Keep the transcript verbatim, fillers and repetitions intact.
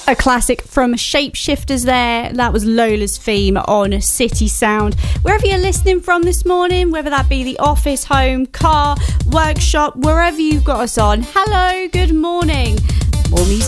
A classic from Shapeshifters there. That was Lola's theme on City Sound. Wherever you're listening from this morning, whether that be the office, home, car, workshop, wherever you've got us on, hello, good morning. More music